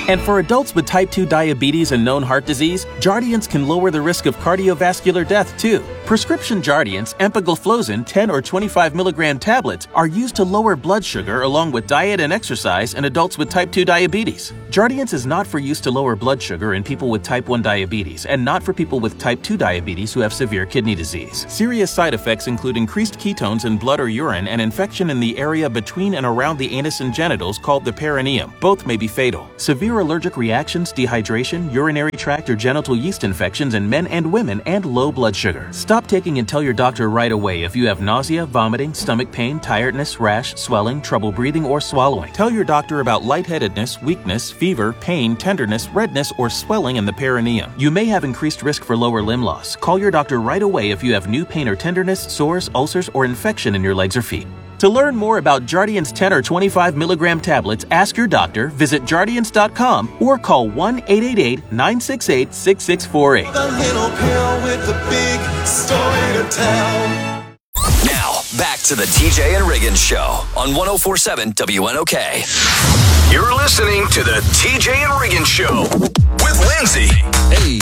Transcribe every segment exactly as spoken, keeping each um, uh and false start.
And for adults with type two diabetes and known heart disease, Jardiance can lower the risk of cardiovascular death too. Prescription Jardiance, empagliflozin ten or twenty-five milligram tablets are used to lower blood sugar along with diet and exercise in adults with type two diabetes. Jardiance is not for use to lower blood sugar in people with type one diabetes and not for people with type two diabetes who have severe kidney disease. Serious side effects include increased ketones in blood or urine and infection in the area between and around the anus and genitals called the perineum. Both may be fatal. Severe allergic reactions, dehydration, urinary tract or genital yeast infections in men and women, and low blood sugar. Stop taking and tell your doctor right away if you have nausea, vomiting, stomach pain, tiredness, rash, swelling, trouble breathing, or swallowing. Tell your doctor about lightheadedness, weakness, fever, pain, tenderness, redness, or swelling in the perineum. You may have increased risk for lower limb loss. Call your doctor right away if you have new pain or tenderness, sores, ulcers, or infection in your legs or feet. To learn more about Jardiance ten or twenty-five milligram tablets, ask your doctor, visit Jardiance dot com, or call one eight eight eight, nine six eight, six six four eight. The little pill with the big story to tell. Now, back to the T J and Riggins Show on one oh four point seven W N O K. You're listening to the T J and Riggins Show with Lindsay. Hey.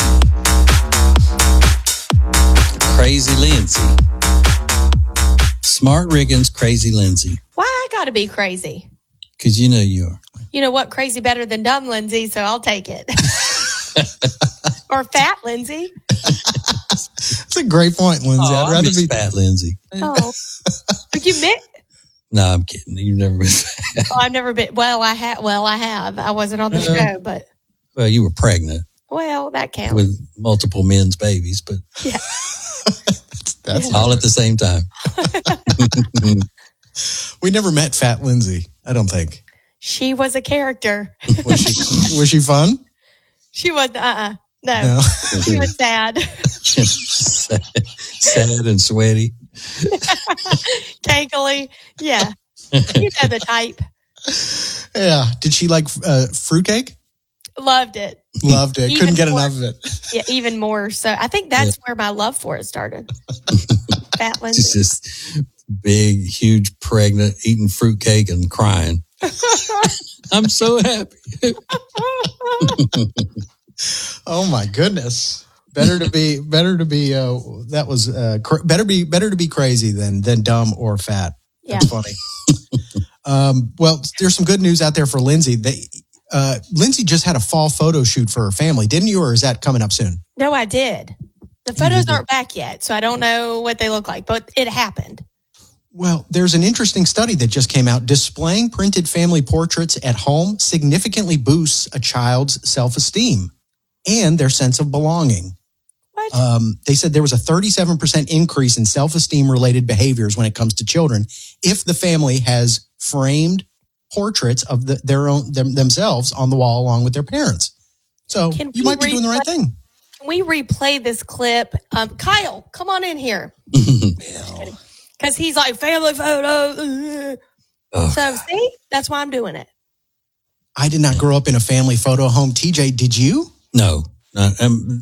Crazy Lindsay. Smart Riggins, Crazy Lindsay. Why I gotta be crazy? Because you know you are. You know what? Crazy better than dumb Lindsay, so I'll take it. Or fat Lindsay. That's a great point, Lindsay. Oh, I'd rather be fat Lindsay. Oh, but you met? No, I'm kidding. You've never been fat. Oh, I've never been. Well, I have. Well, I have. I wasn't on the uh, show, but well, you were pregnant. Well, that counts with multiple men's babies, but yeah. That's yeah. all at the same time. We never met Fat Lindsay, I don't think. She was a character. Was she, was she fun? She was, uh-uh. No. no. She was sad. sad. Sad and sweaty. Cankly. Yeah. You know the type. Yeah. Did she like uh, fruitcake? Loved it. Loved it. Even Couldn't get more, enough of it. Yeah, even more so. I think that's yeah. where my love for it started. Fat Lindsay. She's just big, huge, pregnant, eating fruitcake and crying. I'm so happy. Oh my goodness! Better to be, better to be. Uh, that was uh, cr- better be better to be crazy than than dumb or fat. Yeah. That's funny. um, well, there's some good news out there for Lindsay. They. Uh, Lindsay just had a fall photo shoot for her family, didn't you? Or is that coming up soon? No, I did. The photos aren't back yet, so I don't know what they look like, but it happened. Well, there's an interesting study that just came out. Displaying printed family portraits at home significantly boosts a child's self-esteem and their sense of belonging. What? Um, they said there was a thirty-seven percent increase in self-esteem related behaviors when it comes to children if the family has framed portraits of the, their own them, themselves on the wall along with their parents. So Can you might be doing the right thing. Can we replay this clip? Um, Kyle, come on in here. Because he's like, family photo. Oh. So see, that's why I'm doing it. I did not grow up in a family photo home. T J, did you? No. Not, um,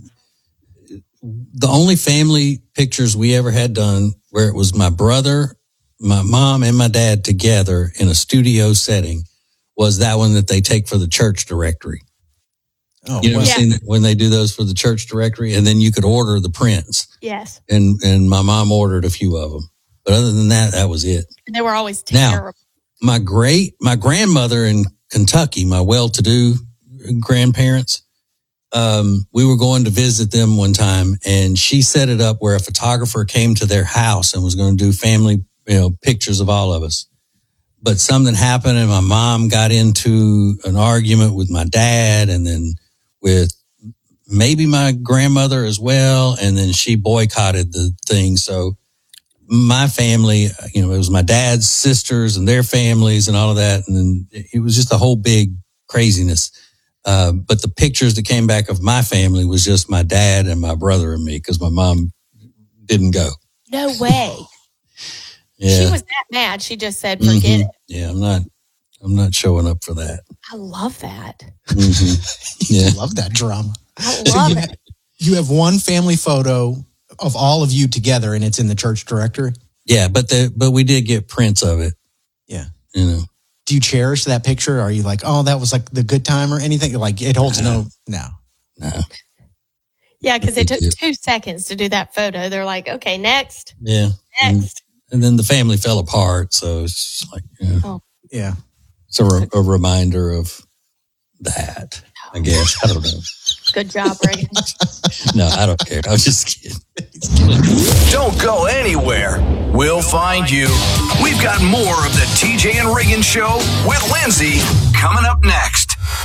the only family pictures we ever had done where it was my brother, my mom and my dad together in a studio setting was that one that they take for the church directory. Oh, you ever yeah. seen it when they do those for the church directory? And then you could order the prints. Yes. And and my mom ordered a few of them. But other than that, that was it. They were always terrible. Now, my great, my grandmother in Kentucky, my well-to-do grandparents, um, we were going to visit them one time and she set it up where a photographer came to their house and was going to do family you know, pictures of all of us. But something happened and my mom got into an argument with my dad and then with maybe my grandmother as well. And then she boycotted the thing. So my family, you know, it was my dad's sisters and their families and all of that. And then it was just a whole big craziness. Uh, but the pictures that came back of my family was just my dad and my brother and me because my mom didn't go. No way. Yeah. She was that mad. She just said, forget mm-hmm. it. Yeah, I'm not, I'm not showing up for that. I love that. Mm-hmm. Yeah. I love that drama. I love so you it. Have, you have one family photo of all of you together and it's in the church directory? Yeah, but the, but we did get prints of it. Yeah. You know, Do you cherish that picture? Are you like, oh, that was like the good time or anything? Like it holds no, no. No. Yeah, because it took two seconds to do that photo. They're like, okay, next. Yeah. Next. And, and then the family fell apart. So it's just like, you know, Oh. Yeah. it's a, re- a reminder of that, I guess. I don't know. Good job, Reagan. No, I don't care. I was just kidding. Don't go anywhere. We'll find you. We've got more of the T J and Reagan Show with Lindsay coming up next.